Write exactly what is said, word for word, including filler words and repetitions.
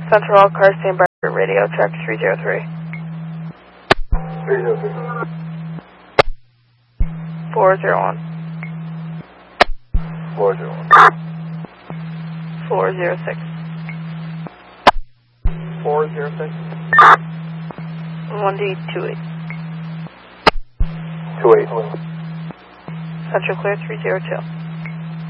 Central All Car Stand by radio, track three zero three. three zero three. four zero one. four zero one. four zero six. four zero six. one D two eight. two eight. Central Clear three zero two.